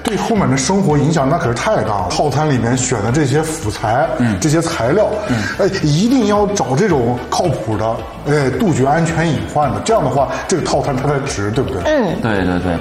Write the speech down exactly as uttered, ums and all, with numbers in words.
对后面的生活影响那可是太大了。套餐里面选的这些辅材，嗯，这些材料，嗯，哎，一定要找这种靠谱的，哎，杜绝安全隐患的。这样的话，这个套餐它才值，对不对？ 嗯， 对对对。